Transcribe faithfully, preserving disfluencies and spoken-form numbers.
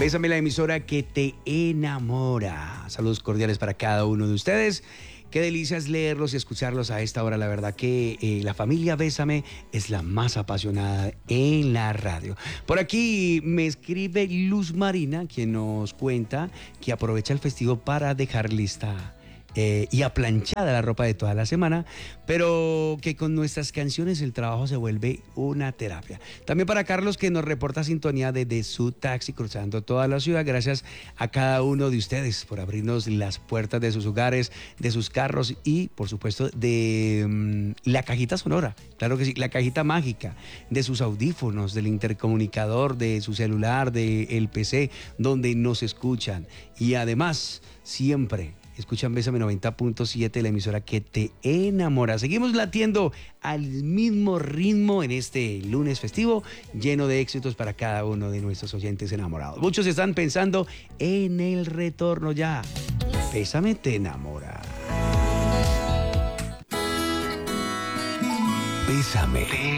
Bésame, la emisora que te enamora. Saludos cordiales para cada uno de ustedes. Qué delicia es leerlos y escucharlos a esta hora. La verdad que eh, la familia Bésame es la más apasionada en la radio. Por aquí me escribe Luz Marina, quien nos cuenta que aprovecha el festivo para dejar lista Eh, y aplanchada la ropa de toda la semana, pero que con nuestras canciones el trabajo se vuelve una terapia. También para Carlos, que nos reporta sintonía desde su taxi cruzando toda la ciudad. Gracias a cada uno de ustedes por abrirnos las puertas de sus hogares, de sus carros y, por supuesto, de um, la cajita sonora. Claro que sí, la cajita mágica, de sus audífonos, del intercomunicador, de su celular, del P C, donde nos escuchan. Y además, siempre escuchan Bésame noventa punto siete, la emisora que te enamora. Seguimos latiendo al mismo ritmo en este lunes festivo, lleno de éxitos para cada uno de nuestros oyentes enamorados. Muchos están pensando en el retorno ya. Bésame te enamora. Bésame.